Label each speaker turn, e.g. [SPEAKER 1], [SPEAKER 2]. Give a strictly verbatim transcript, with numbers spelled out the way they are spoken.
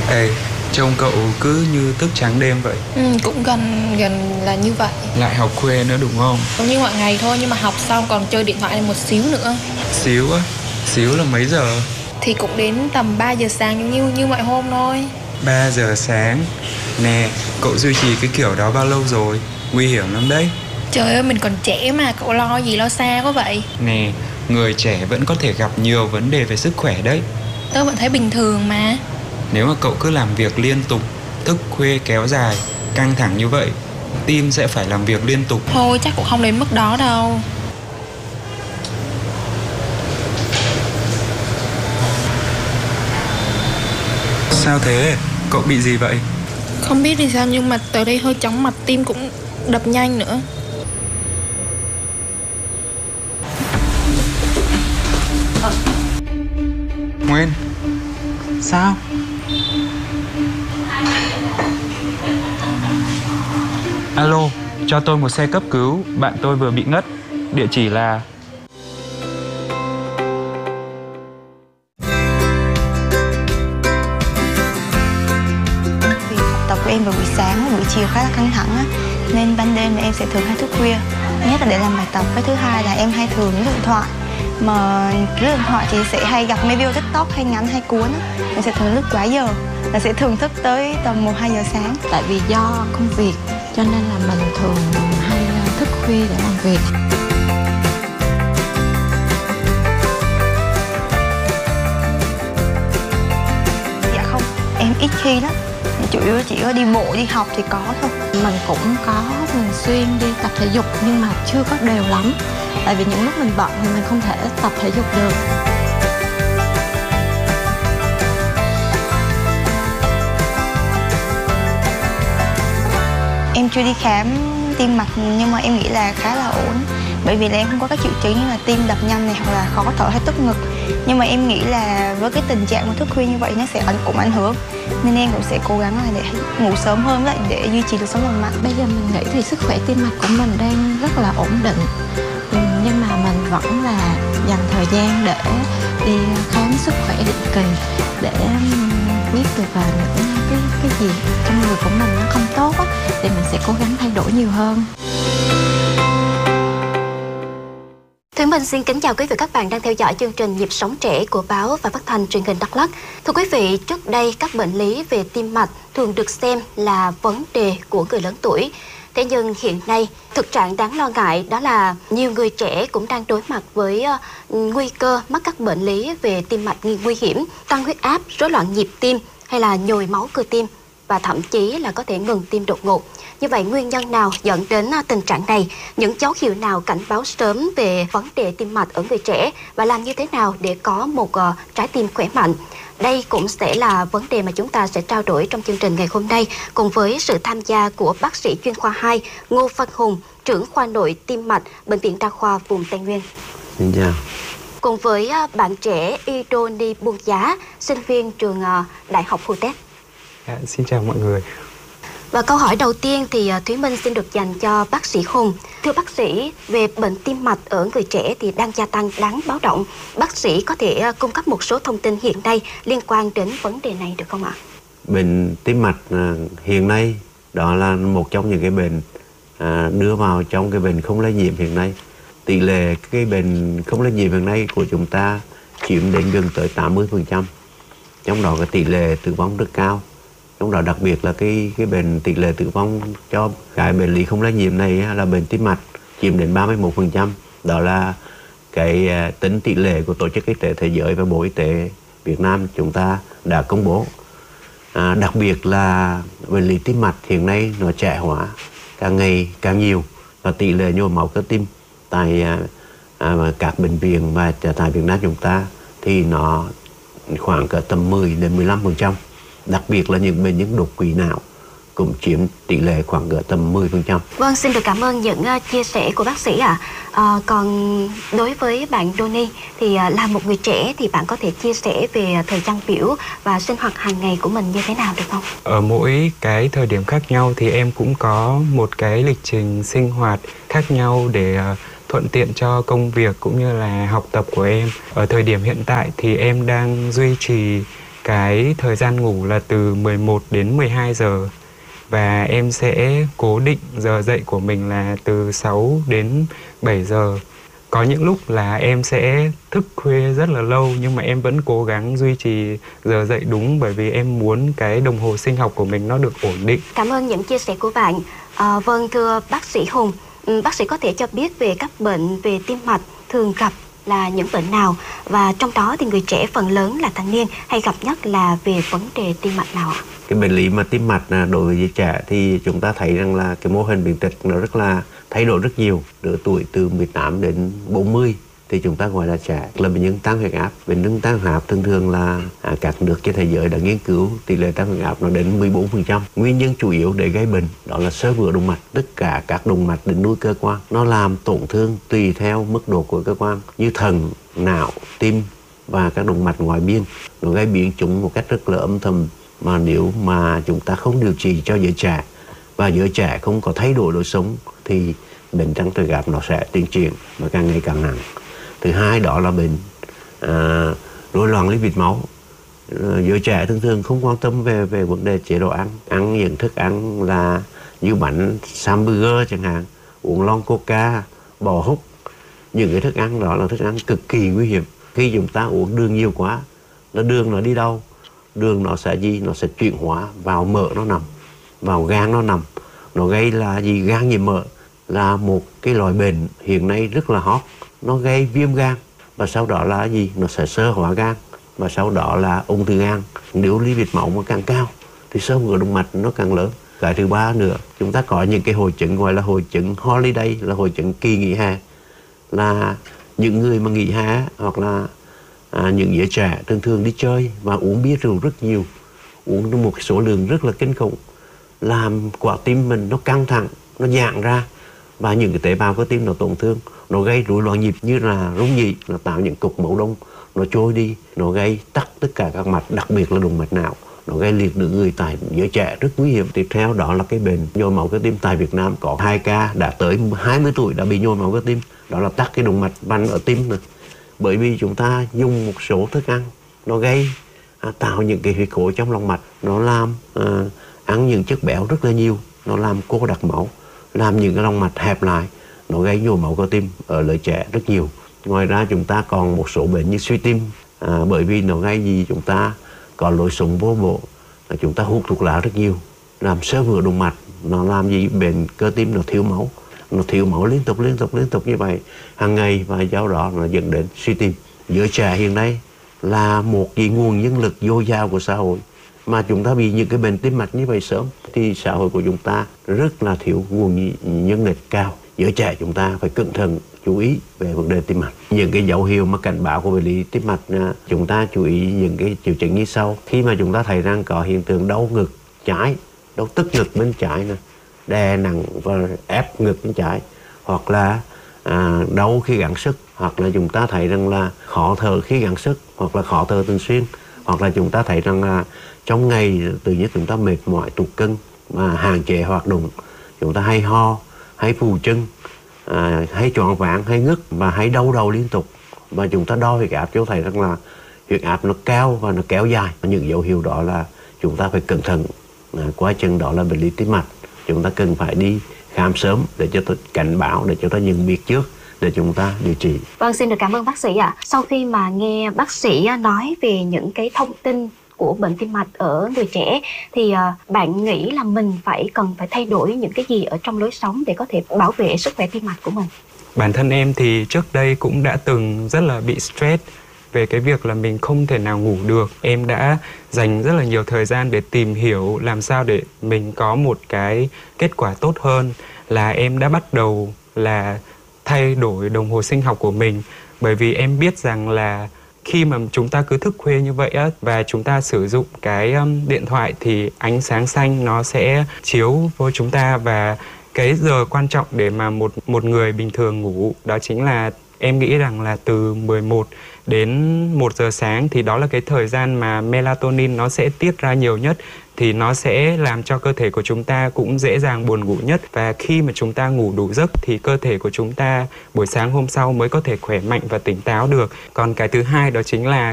[SPEAKER 1] Ê, trông cậu cứ như thức trắng đêm vậy.
[SPEAKER 2] Ừ, cũng gần gần là như vậy.
[SPEAKER 1] Lại học khuya nữa đúng không?
[SPEAKER 2] Giống như mọi ngày thôi, nhưng mà học xong còn chơi điện thoại một xíu nữa.
[SPEAKER 1] Xíu á? Xíu là mấy giờ?
[SPEAKER 2] Thì cũng đến tầm ba giờ sáng như như mọi hôm thôi.
[SPEAKER 1] Ba giờ sáng? Nè, cậu duy trì cái kiểu đó bao lâu rồi? Nguy hiểm lắm đấy.
[SPEAKER 2] Trời ơi, mình còn trẻ mà, cậu lo gì lo xa quá vậy?
[SPEAKER 1] Nè, người trẻ vẫn có thể gặp nhiều vấn đề về sức khỏe đấy.
[SPEAKER 2] Tớ vẫn thấy bình thường mà.
[SPEAKER 1] Nếu mà cậu cứ làm việc liên tục, thức khuya kéo dài, căng thẳng như vậy, tim sẽ phải làm việc liên tục.
[SPEAKER 2] Thôi chắc cũng không đến mức đó đâu.
[SPEAKER 1] Sao thế? Cậu bị gì vậy?
[SPEAKER 2] Không biết vì sao nhưng mà tới đây hơi chóng mặt, tim cũng đập nhanh nữa.
[SPEAKER 1] Nguyên, sao? Alo, cho tôi một xe cấp cứu, bạn tôi vừa bị ngất. Địa chỉ là...
[SPEAKER 3] Vì học tập của em vào buổi sáng và buổi chiều khá là căng thẳng á, nên ban đêm thì em sẽ thường hay thức khuya. Nhất là để làm bài tập. Cái thứ hai là em hay thường lướt điện thoại. Mà lướt điện thoại thì sẽ hay gặp mấy video TikTok hay ngắn hay cuốn á, em sẽ thường lướt quá giờ, là sẽ thường thức tới tầm một hai giờ sáng.
[SPEAKER 4] Tại vì do công việc cho nên là mình thường hay thức khuya để làm việc.
[SPEAKER 3] Dạ không, em ít khi lắm. Chủ yếu chỉ có đi bộ, đi học thì có thôi.
[SPEAKER 4] Mình cũng có thường xuyên đi tập thể dục nhưng mà chưa có đều lắm. Tại vì những lúc mình bận thì mình không thể tập thể dục được.
[SPEAKER 3] Em chưa đi khám tim mạch nhưng mà em nghĩ là khá là ổn. Bởi vì là em không có các triệu chứng như là tim đập nhanh này hoặc là khó thở hay tức ngực. Nhưng mà em nghĩ là với cái tình trạng mà thức khuya như vậy nó sẽ cũng ảnh hưởng. Nên em cũng sẽ cố gắng là để ngủ sớm hơn lại để duy trì được sống lành mạnh.
[SPEAKER 4] Bây giờ mình nghĩ thì sức khỏe tim mạch của mình đang rất là ổn định. Nhưng mà mình vẫn là dành thời gian để đi khám sức khỏe định kỳ để biết được là những cái cái gì trong người của mình nó không tốt á, thì mình sẽ cố gắng thay đổi nhiều hơn.
[SPEAKER 5] Thúy Minh xin kính chào quý vị và các bạn đang theo dõi chương trình Nhịp Sống Trẻ của báo và phát thanh truyền hình Đắk Lắk. Thưa quý vị, trước đây các bệnh lý về tim mạch thường được xem là vấn đề của người lớn tuổi. Thế nhưng hiện nay, thực trạng đáng lo ngại đó là nhiều người trẻ cũng đang đối mặt với uh, nguy cơ mắc các bệnh lý về tim mạch nghi nguy hiểm, tăng huyết áp, rối loạn nhịp tim hay là nhồi máu cơ tim và thậm chí là có thể ngừng tim đột ngột. Như vậy, nguyên nhân nào dẫn đến tình trạng này? Những dấu hiệu nào cảnh báo sớm về vấn đề tim mạch ở người trẻ và làm như thế nào để có một uh, trái tim khỏe mạnh? Đây cũng sẽ là vấn đề mà chúng ta sẽ trao đổi trong chương trình ngày hôm nay cùng với sự tham gia của bác sĩ chuyên khoa hai Ngô Văn Hùng, trưởng khoa nội tim mạch Bệnh viện Đa khoa vùng Tây Nguyên.
[SPEAKER 6] Xin chào.
[SPEAKER 5] Cùng với bạn trẻ Idoni Buôn Giá, sinh viên trường Đại học Hu Tét.
[SPEAKER 1] À, xin chào mọi người.
[SPEAKER 5] Và câu hỏi đầu tiên thì Thúy Minh xin được dành cho bác sĩ Hùng. Thưa bác sĩ, về bệnh tim mạch ở người trẻ thì đang gia tăng đáng báo động. Bác sĩ có thể cung cấp một số thông tin hiện nay liên quan đến vấn đề này được không ạ?
[SPEAKER 6] Bệnh tim mạch hiện nay đó là một trong những cái bệnh đưa vào trong cái bệnh không lây nhiễm hiện nay. Tỷ lệ cái bệnh không lây nhiễm hiện nay của chúng ta chiếm đến gần tới tám mươi phần trăm. Trong đó cái tỷ lệ tử vong rất cao. Trong đó đặc biệt là cái cái bệnh tỷ lệ tử vong cho cái bệnh lý không lây nhiễm này là bệnh tim mạch chiếm đến ba mươi mốt phần trăm. Đó là cái tính tỷ lệ của Tổ chức Y tế Thế giới và Bộ Y tế Việt Nam chúng ta đã công bố. À, đặc biệt là bệnh lý tim mạch hiện nay nó trẻ hóa càng ngày càng nhiều và tỷ lệ nhồi máu cơ tim tại à, các bệnh viện và tại Việt Nam chúng ta thì nó khoảng cỡ tầm mười đến mười lăm phần trăm. Đặc biệt là những bệnh nhân đột quỵ não cũng chiếm tỷ lệ khoảng cỡ tầm mười phần trăm.
[SPEAKER 5] Vâng, xin được cảm ơn những uh, chia sẻ của bác sĩ ạ. À. À, còn đối với bạn Doni thì uh, là một người trẻ thì bạn có thể chia sẻ về thời gian biểu và sinh hoạt hàng ngày của mình như thế nào được không?
[SPEAKER 1] Ở mỗi cái thời điểm khác nhau thì em cũng có một cái lịch trình sinh hoạt khác nhau để uh, thuận tiện cho công việc cũng như là học tập của em. Ở thời điểm hiện tại thì em đang duy trì cái thời gian ngủ là từ mười một đến mười hai giờ. Và em sẽ cố định giờ dậy của mình là từ sáu đến bảy giờ. Có những lúc là em sẽ thức khuya rất là lâu, nhưng mà em vẫn cố gắng duy trì giờ dậy đúng, bởi vì em muốn cái đồng hồ sinh học của mình nó được ổn định.
[SPEAKER 5] Cảm ơn những chia sẻ của bạn. À, vâng, thưa bác sĩ Hùng, bác sĩ có thể cho biết về các bệnh về tim mạch thường gặp là những bệnh nào, và trong đó thì người trẻ phần lớn là thanh niên hay gặp nhất là về vấn đề tim mạch nào ạ?
[SPEAKER 6] Cái bệnh lý mà tim mạch đối với giới trẻ thì chúng ta thấy rằng là cái mô hình bệnh tật nó rất là thay đổi rất nhiều. Lứa tuổi từ mười tám đến bốn mươi thì chúng ta gọi là trẻ, là bệnh nhân tăng huyết áp. Bệnh nhân tăng huyết áp thường thường là à, các nước trên thế giới đã nghiên cứu tỷ lệ tăng huyết áp nó đến mười bốn phần trăm. Nguyên nhân chủ yếu để gây bệnh đó là xơ vữa động mạch. Tất cả các động mạch đến nuôi cơ quan nó làm tổn thương tùy theo mức độ của cơ quan, như thận, não, tim và các động mạch ngoại biên. Nó gây biến chứng một cách rất là âm thầm, mà nếu mà chúng ta không điều trị cho giới trẻ và giới trẻ không có thay đổi lối sống thì bệnh tăng huyết áp nó sẽ tiến triển và càng ngày càng nặng. Thứ hai đó là bệnh à, rối loạn lipid máu. À, giới trẻ thường thường không quan tâm về về vấn đề chế độ ăn, ăn những thức ăn là như bánh, hamburger chẳng hạn, uống lon coca, bò húc. Những cái thức ăn đó là thức ăn cực kỳ nguy hiểm. Khi chúng ta uống đường nhiều quá, nó đường nó đi đâu? Đường nó sẽ gì? Nó sẽ chuyển hóa vào mỡ nó nằm, vào gan nó nằm. Nó gây là gì? Gan nhiễm mỡ là một cái loại bệnh hiện nay rất là hot. Nó gây viêm gan và sau đó là gì? Nó sẽ xơ hóa gan và sau đó là ung thư gan. Nếu lipid máu mà càng cao thì xơ vữa động mạch nó càng lớn. Cái thứ ba nữa, chúng ta có những cái hội chứng gọi là hội chứng holiday, là hội chứng kỳ nghỉ hè. Là những người mà nghỉ hè hoặc là à, những giới trẻ thường thường đi chơi và uống bia rượu rất nhiều, uống một số lượng rất là kinh khủng, làm quả tim mình nó căng thẳng, nó giãn ra và những cái tế bào cơ tim nó tổn thương, nó gây rối loạn nhịp như là rung nhị, nó tạo những cục máu đông, nó trôi đi, nó gây tắc tất cả các mạch, đặc biệt là động mạch não, nó gây liệt nửa người tại giới trẻ rất nguy hiểm. Tiếp theo đó là cái bệnh nhồi máu cơ tim. Tại Việt Nam có hai ca đã tới hai mươi tuổi đã bị nhồi máu cơ tim, đó là tắc cái động mạch vành ở tim nữa. Bởi vì chúng ta dùng một số thức ăn nó gây à, tạo những cái huyết khối trong lòng mạch, nó làm à, ăn những chất béo rất là nhiều, nó làm cô đặc máu, làm những cái lòng mạch hẹp lại, nó gây nhồi máu cơ tim ở lứa trẻ rất nhiều. Ngoài ra chúng ta còn một số bệnh như suy tim, à, bởi vì nó gây gì? Chúng ta có lối sống vô bổ, là chúng ta hút thuốc lá rất nhiều, làm xơ vữa động mạch, nó làm gì? Bệnh cơ tim nó thiếu máu, nó thiếu máu liên tục liên tục liên tục như vậy hàng ngày, và do đó nó dẫn đến suy tim. Giới trẻ hiện nay là một cái nguồn nhân lực dồi dào của xã hội, mà chúng ta bị những cái bệnh tim mạch như vậy sớm thì xã hội của chúng ta rất là thiếu nguồn nhân lực cao. Giới trẻ chúng ta phải cẩn thận chú ý về vấn đề tim mạch. Những cái dấu hiệu mà cảnh báo của bệnh lý tim mạch, chúng ta chú ý những cái triệu chứng như sau. Khi mà chúng ta thấy rằng có hiện tượng đau ngực trái, đau tức ngực bên trái này, đè nặng và ép ngực bên trái, hoặc là à, đau khi gắng sức, hoặc là chúng ta thấy rằng là khó thở khi gắng sức, hoặc là khó thở thường xuyên, hoặc là chúng ta thấy rằng là trong ngày tự nhiên chúng ta mệt mỏi, tụt cân và hạn chế hoạt động, chúng ta hay ho, hay phù chân, à, hay choáng váng, hay ngất và hay đau đầu liên tục, và chúng ta đo huyết áp cho thấy rằng là huyết áp nó cao và nó kéo dài. Những dấu hiệu đó là chúng ta phải cẩn thận, à, quá chừng đó là bệnh lý tim mạch. Chúng ta cần phải đi khám sớm để cho ta cảnh báo, để cho ta nhận biết trước để chúng ta điều trị.
[SPEAKER 5] Vâng, xin được cảm ơn bác sĩ ạ. Sau khi mà nghe bác sĩ nói về những cái thông tin của bệnh tim mạch ở người trẻ thì uh, bạn nghĩ là mình phải cần phải thay đổi những cái gì ở trong lối sống để có thể bảo vệ sức khỏe tim mạch của mình?
[SPEAKER 1] Bản thân em thì trước đây cũng đã từng rất là bị stress về cái việc là mình không thể nào ngủ được. Em đã dành rất là nhiều thời gian để tìm hiểu làm sao để mình có một cái kết quả tốt hơn, là em đã bắt đầu là thay đổi đồng hồ sinh học của mình. Bởi vì em biết rằng là khi mà chúng ta cứ thức khuya như vậy á, và chúng ta sử dụng cái um, điện thoại thì ánh sáng xanh nó sẽ chiếu vô chúng ta, và cái giờ quan trọng để mà một một người bình thường ngủ đó chính là em nghĩ rằng là từ mười một đến một giờ sáng, thì đó là cái thời gian mà melatonin nó sẽ tiết ra nhiều nhất, thì nó sẽ làm cho cơ thể của chúng ta cũng dễ dàng buồn ngủ nhất. Và khi mà chúng ta ngủ đủ giấc thì cơ thể của chúng ta buổi sáng hôm sau mới có thể khỏe mạnh và tỉnh táo được. Còn cái thứ hai đó chính là